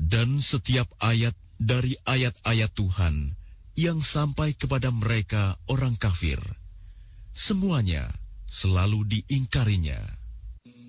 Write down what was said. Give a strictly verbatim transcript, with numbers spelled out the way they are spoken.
Dan setiap ayat dari ayat-ayat Tuhan yang sampai kepada mereka orang kafir, semuanya selalu diingkarinya.